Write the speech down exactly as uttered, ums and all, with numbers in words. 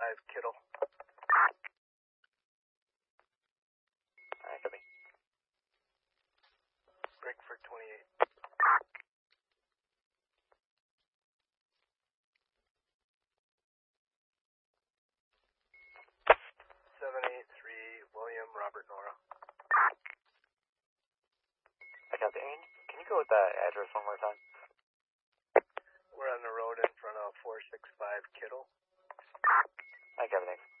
five Kittle. Alright, copy. Break for twenty-eight. seven eight three William Robert Nora. I copy. Can you go with that address one more time? We're on the road in front of four six five Kittle. I copy, thanks.